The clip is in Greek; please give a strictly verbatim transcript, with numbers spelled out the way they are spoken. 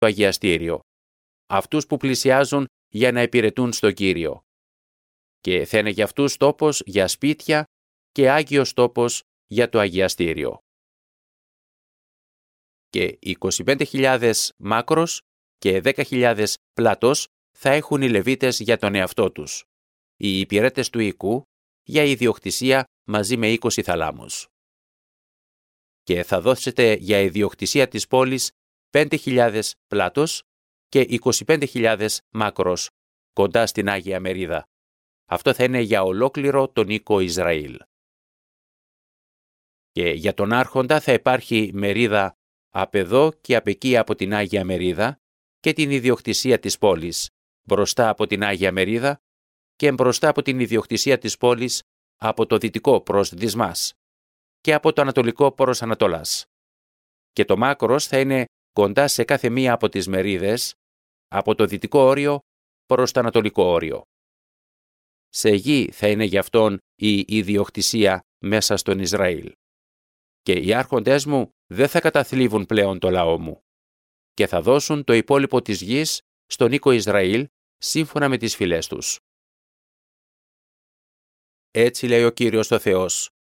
το αγιαστήριο, αυτούς που πλησιάζουν για να υπηρετούν στον Κύριο. Και θα είναι για αυτούς τόπος για σπίτια και άγιος τόπος για το αγιαστήριο. Και είκοσι πέντε χιλιάδες μάκρος και δέκα χιλιάδες πλάτος θα έχουν οι Λεβίτες για τον εαυτό τους, οι υπηρέτες του οικού για ιδιοκτησία μαζί με είκοσι θαλάμους. Και θα δώσετε για ιδιοκτησία της πόλης πέντε χιλιάδες πλάτος και είκοσι πέντε χιλιάδες μάκρος κοντά στην Άγια Μερίδα. Αυτό θα είναι για ολόκληρο τον οίκο Ισραήλ. Και για τον άρχοντα θα υπάρχει μερίδα απ' εδώ και απ' εκεί από την Άγια Μερίδα και την ιδιοκτησία της πόλης, μπροστά από την Άγια Μερίδα και μπροστά από την ιδιοκτησία της πόλης από το δυτικό προς Δυσμάς και από το ανατολικό προς Ανατολάς. Και το μάκρος θα είναι κοντά σε κάθε μία από τις μερίδες, από το δυτικό όριο προς το ανατολικό όριο. Σε γη θα είναι γι' αυτόν η ιδιοκτησία μέσα στον Ισραήλ. Και οι άρχοντές μου δεν θα καταθλίβουν πλέον το λαό μου και θα δώσουν το υπόλοιπο της γης στον οίκο Ισραήλ σύμφωνα με τις φυλές τους. Έτσι λέει ο Κύριος ο Θεός,